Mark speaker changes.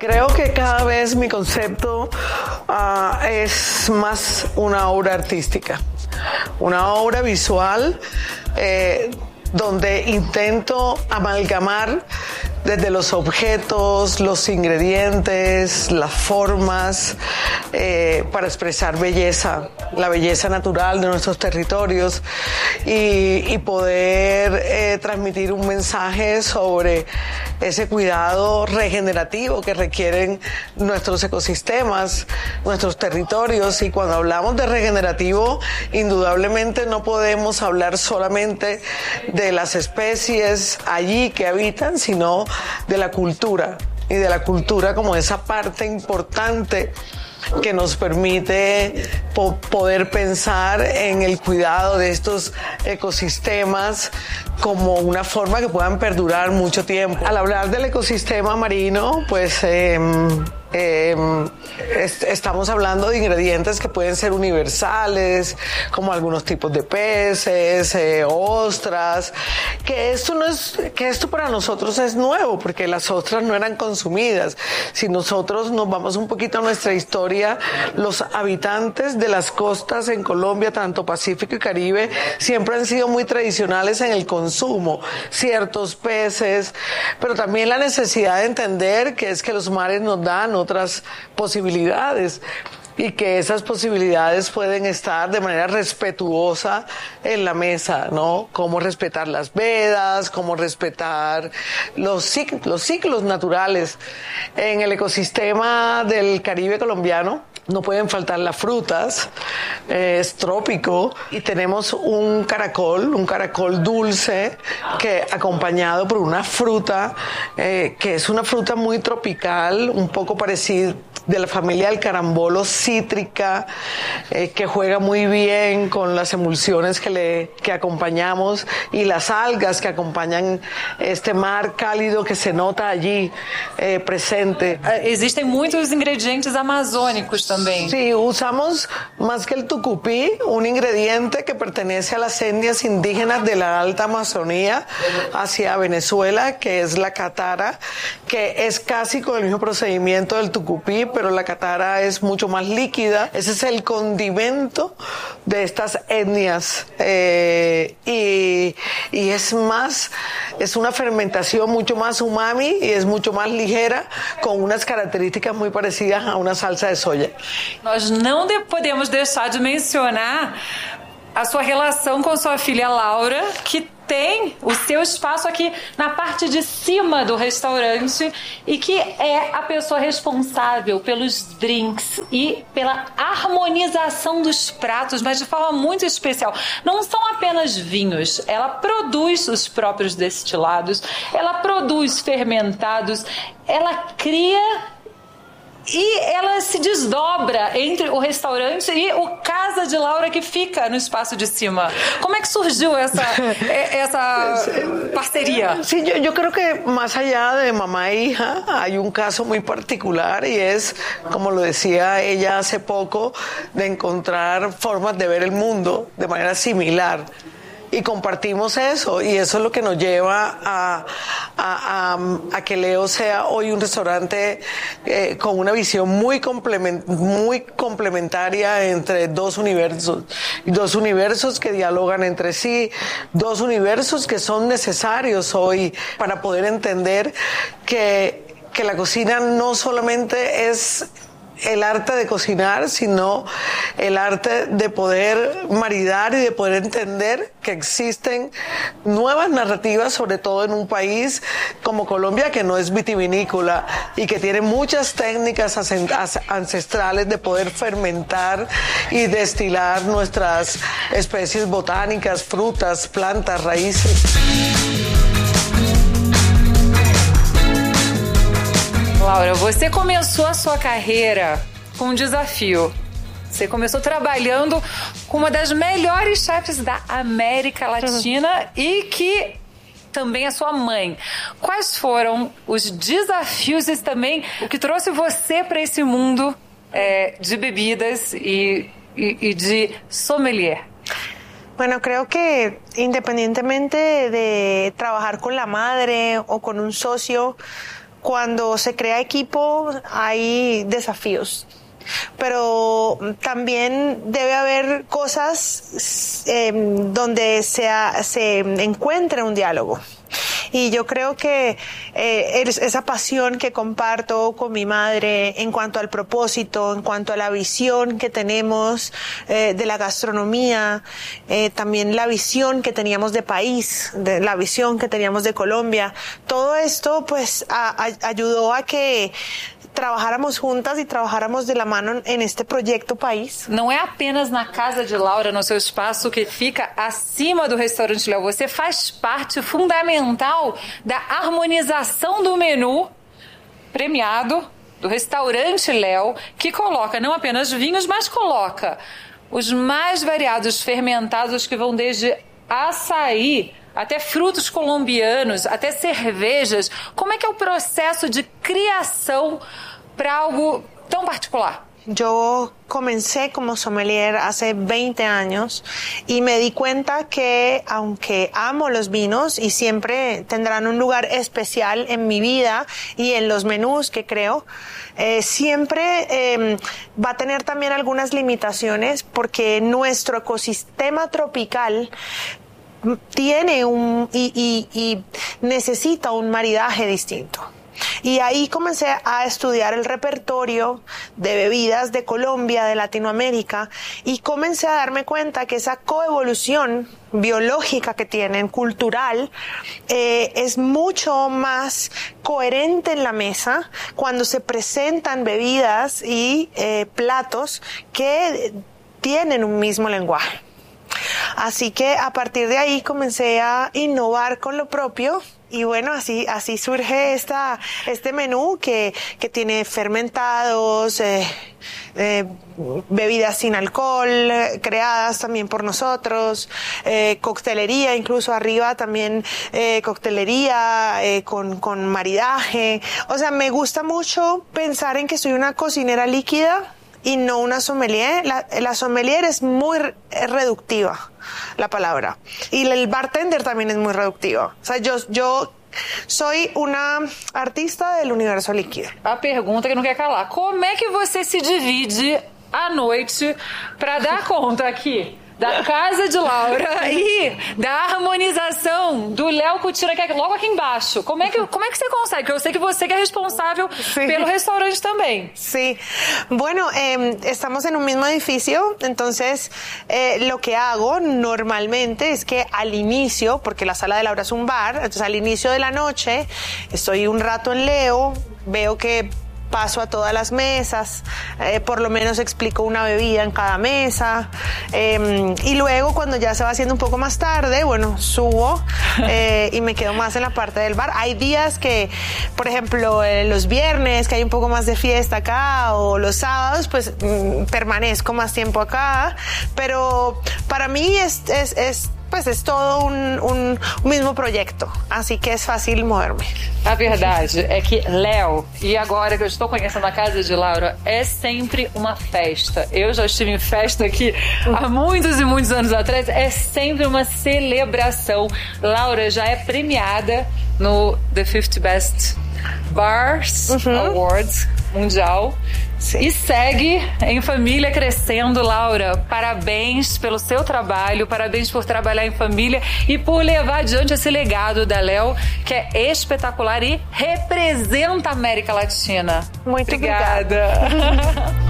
Speaker 1: Creo que cada vez mi concepto es más una obra artística, una obra visual donde intento amalgamar desde los objetos, los ingredientes, las formas, para expresar belleza, la belleza natural de nuestros territorios y poder transmitir un mensaje sobre ese cuidado regenerativo que requieren nuestros ecosistemas, nuestros territorios. Y cuando hablamos de regenerativo, indudablemente no podemos hablar solamente de las especies allí que habitan, sino de la cultura, y de la cultura como esa parte importante que nos permite poder pensar en el cuidado de estos ecosistemas como una forma que puedan perdurar mucho tiempo. Al hablar del ecosistema marino, pues estamos hablando de ingredientes que pueden ser universales, como algunos tipos de peces, ostras, que esto para nosotros es nuevo, porque las ostras no eran consumidas. Si nosotros nos vamos un poquito a nuestra historia, los habitantes de las costas en Colombia, tanto Pacífico y Caribe, siempre han sido muy tradicionales en el consumo, ciertos peces, pero también la necesidad de entender que es que los mares nos dan otras posibilidades y que esas posibilidades pueden estar de manera respetuosa en la mesa, ¿no? Cómo respetar las vedas, cómo respetar los ciclos naturales. En el ecosistema del Caribe colombiano no pueden faltar las frutas, es trópico, y tenemos un caracol dulce, que acompañado por una fruta, que es una fruta muy tropical, un poco parecida, de la familia del carambolo, cítrica, que juega muy bien con las emulsiones que acompañamos, y las algas que acompañan este mar cálido que se nota allí presente.
Speaker 2: Existem muitos ingredientes amazônicos também.
Speaker 1: Sí, usamos más que el tucupí, un ingrediente que pertenece a las etnias indígenas de la Alta Amazonía hacia Venezuela, que es la catara, que es casi con el mismo procedimiento del tucupí, pero la catara es mucho más líquida. Ese es el condimento de estas etnias, y es una fermentación mucho más umami y es mucho más ligera, con unas características muy parecidas a una salsa de soya.
Speaker 2: Nós não podemos deixar de mencionar a sua relação com sua filha Laura, que tem o seu espaço aqui na parte de cima do restaurante e que é a pessoa responsável pelos drinks e pela harmonização dos pratos, mas de forma muito especial. Não são apenas vinhos, ela produz os próprios destilados, ela produz fermentados, ela cria e ela se desdobra entre o restaurante e o Casa de Laura, que fica no espaço de cima. Como é que surgiu essa parceria?
Speaker 1: Sí, yo creo que más allá de mamá e hija hay un caso muy particular, y es, como lo decía ella hace poco, de encontrar formas de ver el mundo de manera similar. Y compartimos eso, y eso es lo que nos lleva a que Leo sea hoy un restaurante con una visión muy complementaria entre dos universos que dialogan entre sí, dos universos que son necesarios hoy para poder entender que la cocina no solamente es el arte de cocinar, sino el arte de poder maridar y de poder entender que existen nuevas narrativas, sobre todo en un país como Colombia, que no es vitivinícola y que tiene muchas técnicas ancestrales de poder fermentar y destilar nuestras especies botánicas, frutas, plantas, raíces.
Speaker 2: Laura, você começou a sua carreira com um desafio. Você começou trabalhando com uma das melhores chefes da América Latina e que também é sua mãe. Quais foram os desafios e também o que trouxe você para esse mundo de bebidas e de sommelier?
Speaker 3: Bueno, creo que independientemente de trabajar con la madre o con un socio, cuando se crea equipo hay desafíos. Pero también debe haber cosas donde se encuentre un diálogo. Y yo creo que esa pasión que comparto con mi madre en cuanto al propósito, en cuanto a la visión que tenemos de la gastronomía, también la visión que teníamos de país, la visión que teníamos de Colombia, todo esto pues ayudó a que trabajáramos juntas e trabajáramos de la mano en este projeto país.
Speaker 2: Não é apenas na casa de Laura, no seu espaço que fica acima do restaurante Léo. Você faz parte fundamental da harmonização do menu premiado do restaurante Léo, que coloca não apenas vinhos, mas coloca os mais variados fermentados que vão desde açaí até frutos colombianos, até cervejas. Como é que é o processo de criação para algo tão particular?
Speaker 3: Yo comencé como sommelier hace 20 años y me di cuenta que aunque amo los vinos y siempre tendrán un lugar especial en mi vida y en los menús que creo, siempre va a tener también algunas limitaciones porque nuestro ecosistema tropical tiene y necesita un maridaje distinto. Y ahí comencé a estudiar el repertorio de bebidas de Colombia, de Latinoamérica, y comencé a darme cuenta que esa coevolución biológica que tienen, cultural, es mucho más coherente en la mesa cuando se presentan bebidas y platos que tienen un mismo lenguaje. Así que a partir de ahí comencé a innovar con lo propio y bueno, así surge este menú que tiene fermentados, bebidas sin alcohol, creadas también por nosotros, coctelería, incluso arriba también coctelería con maridaje. O sea, me gusta mucho pensar en que soy una cocinera líquida y no una sommelier. La sommelier es muy reductiva, la palabra. Y el bartender también es muy reductiva. O sea, yo soy una artista del universo líquido.
Speaker 2: A pergunta que não quer calar. Como é que você se divide à noite para dar conta aqui da casa de Laura e da harmonização do Léo Cucina, que é logo aqui embaixo? Como é que você consegue? Porque eu sei que você que é responsável pelo restaurante também.
Speaker 3: Sí. Bueno, estamos en un mismo edificio, entonces lo que hago normalmente es que al inicio, porque la sala de Laura es un bar, entonces al inicio de la noche estoy un rato en Leo, veo que paso a todas las mesas, por lo menos explico una bebida en cada mesa, y luego cuando ya se va haciendo un poco más tarde, bueno, subo y me quedo más en la parte del bar. Hay días que, por ejemplo, los viernes, que hay un poco más de fiesta acá, o los sábados, pues permanezco más tiempo acá, pero para mí es todo un mismo projeto, así que es fácil moverme.
Speaker 2: A verdade é que Léo, e agora que eu estou conhecendo a casa de Laura, é sempre uma festa. Eu já estive em festa aqui há muitos e muitos anos atrás, é sempre uma celebração. Laura já é premiada no The 50 Best Bars Awards Mundial.
Speaker 3: Sim.
Speaker 2: E segue em família crescendo. Laura, parabéns pelo seu trabalho, parabéns por trabalhar em família e por levar adiante esse legado da Léo, que é espetacular e representa a América Latina.
Speaker 3: Muito
Speaker 2: obrigada.